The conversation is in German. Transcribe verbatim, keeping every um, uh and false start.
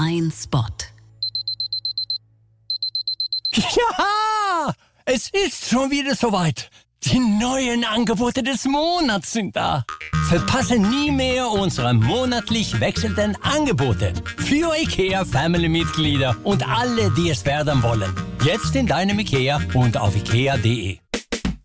ein Spot. Ja, es ist schon wieder soweit. Die neuen Angebote des Monats sind da. Verpasse nie mehr unsere monatlich wechselnden Angebote für IKEA Family-Mitglieder und alle, die es werden wollen. Jetzt in deinem IKEA und auf ikea punkt de.